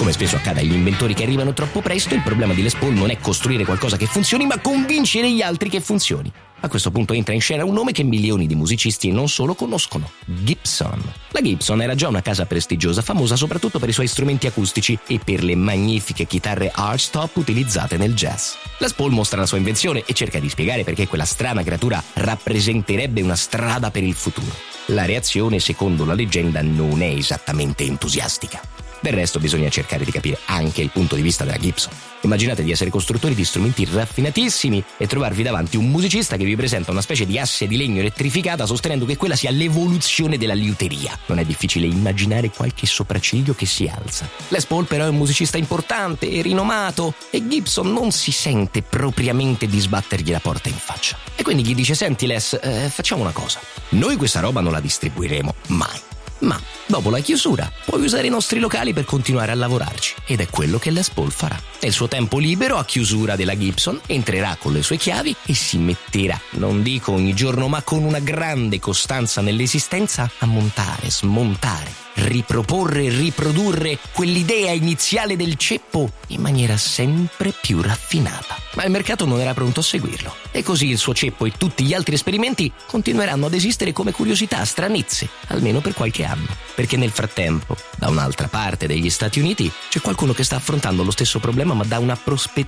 Come spesso accade agli inventori che arrivano troppo presto, il problema di Les Paul non è costruire qualcosa che funzioni, ma convincere gli altri che funzioni. A questo punto entra in scena un nome che milioni di musicisti e non solo conoscono: Gibson. La Gibson era già una casa prestigiosa, famosa soprattutto per i suoi strumenti acustici e per le magnifiche chitarre archtop utilizzate nel jazz. Les Paul mostra la sua invenzione e cerca di spiegare perché quella strana creatura rappresenterebbe una strada per il futuro. La reazione, secondo la leggenda, non è esattamente entusiastica. Del resto bisogna cercare di capire anche il punto di vista della Gibson. Immaginate di essere costruttori di strumenti raffinatissimi e trovarvi davanti un musicista che vi presenta una specie di asse di legno elettrificata sostenendo che quella sia l'evoluzione della liuteria. Non è difficile immaginare qualche sopracciglio che si alza. Les Paul però è un musicista importante e rinomato e Gibson non si sente propriamente di sbattergli la porta in faccia. E quindi gli dice: senti Les, facciamo una cosa. Noi questa roba non la distribuiremo mai. Ma dopo la chiusura puoi usare i nostri locali per continuare a lavorarci, ed è quello che Les Paul farà. Nel suo tempo libero, a chiusura della Gibson, entrerà con le sue chiavi e si metterà, non dico ogni giorno, ma con una grande costanza nell'esistenza, a montare, smontare, riproporre e riprodurre quell'idea iniziale del ceppo in maniera sempre più raffinata. Ma il mercato non era pronto a seguirlo, e così il suo ceppo e tutti gli altri esperimenti continueranno ad esistere come curiosità, stranezze, almeno per qualche anno. Perché nel frattempo, da un'altra parte degli Stati Uniti, c'è qualcuno che sta affrontando lo stesso problema ma da una prospettiva